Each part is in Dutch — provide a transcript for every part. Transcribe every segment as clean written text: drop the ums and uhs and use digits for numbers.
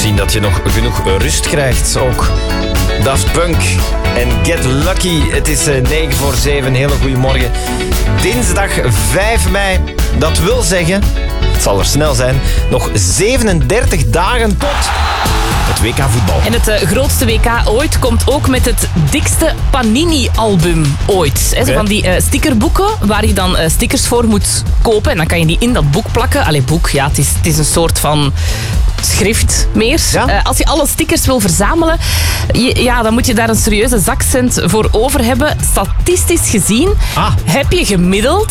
zien dat je nog genoeg rust krijgt. Ook Daft Punk en Get Lucky. Het is 7:09. Hele goede morgen. Dinsdag 5 mei. Dat wil zeggen, het zal er snel zijn, nog 37 dagen tot het WK voetbal. En het grootste WK ooit komt ook met het dikste Panini-album ooit. Zo van die stickerboeken waar je dan stickers voor moet kopen. En dan kan je die in dat boek plakken. Allee, boek, ja, het is een soort van schrift meer. Ja? Als je alle stickers wil verzamelen, dan moet je daar een serieuze zakcent voor over hebben. Statistisch gezien heb je gemiddeld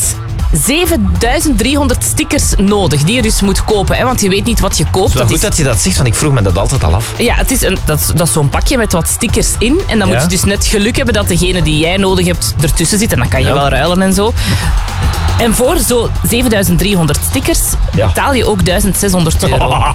7300 stickers nodig, die je dus moet kopen. Hè, want je weet niet wat je koopt. Het is wel goed dat je dat zegt, want ik vroeg me dat altijd al af. Ja, dat is zo'n pakje met wat stickers in. En dan moet je dus net geluk hebben dat degene die jij nodig hebt ertussen zit. En dan kan je wel ruilen en zo. En voor zo 7300 stickers betaal je ook €1600.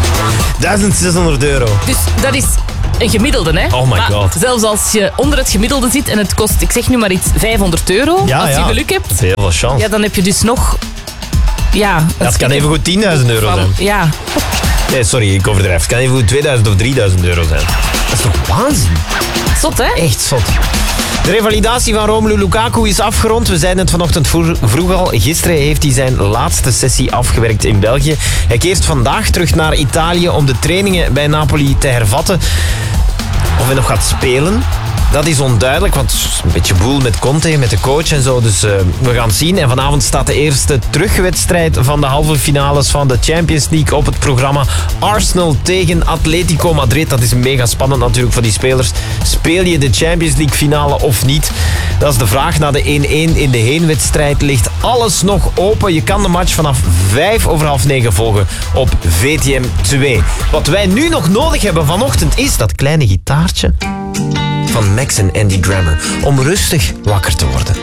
1600 euro. Dus dat is een gemiddelde, hè? Oh my god. Zelfs als je onder het gemiddelde zit en het kost, ik zeg nu maar iets, €500, als je geluk hebt. Dat is heel veel chance. Ja, dan heb je dus nog... Ja, het kan even goed 10.000 euro zijn. Ja. Nee, sorry, ik overdrijf. Het kan even goed 2000 of 3000 euro zijn. Dat is toch waanzin? Zot, hè? Echt zot. De revalidatie van Romelu Lukaku is afgerond. We zeiden het vanochtend vroeg al. Gisteren heeft hij zijn laatste sessie afgewerkt in België. Hij keert vandaag terug naar Italië om de trainingen bij Napoli te hervatten. Of hij nog gaat spelen, dat is onduidelijk, want het is een beetje boel met Conte, met de coach en zo. Dus we gaan het zien. En vanavond staat de eerste terugwedstrijd van de halve finales van de Champions League op het programma. Arsenal tegen Atletico Madrid. Dat is mega spannend natuurlijk voor die spelers. Speel je de Champions League finale of niet? Dat is de vraag. Na de 1-1 in de heenwedstrijd ligt alles nog open. Je kan de match vanaf 9:05 volgen op VTM 2. Wat wij nu nog nodig hebben vanochtend is dat kleine gitaartje van Max en Andy Grammer om rustig wakker te worden.